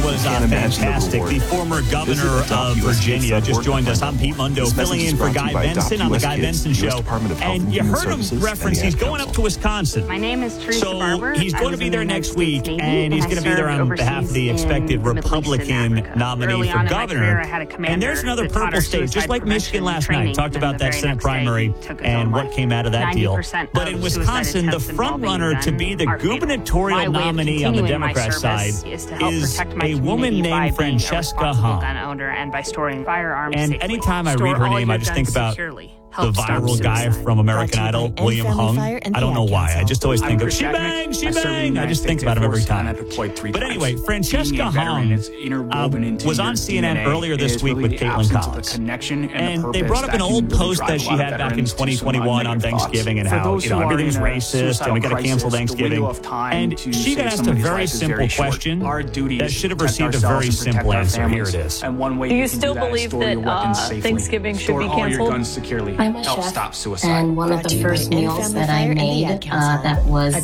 was fantastic. The former governor of Virginia just joined us. I'm Pete Mundo, filling in for Guy Benson on the Guy Benson Show. And you heard him reference he's going up to Wisconsin. My name is Teresa Barber. So he's going to be there next week, and he's going to be there on behalf of the expected Republican nominee for governor. And there's another purple state, just like Michigan last night. Talked about that Senate primary and what came out of that deal. But in Wisconsin, the front runner to be the gubernatorial nominee on the Democrat side is a woman named Francesca Hahn. And anytime I read her name, I just think about the viral guy from American Idol, William Hung. I don't know why. I just always think of she bang, she bang. I just think about him every time. But anyway, Francesca Hahn was on CNN earlier this week with Caitlin Collins. And they brought up an old post that she had back in 2021 on Thanksgiving and how, everything's racist and we got to cancel Thanksgiving. And she got asked a very simple question that should have received a very simple answer. Here it is. Do you still believe that Thanksgiving should be canceled? I'm a chef, and one of the first meals that I made that was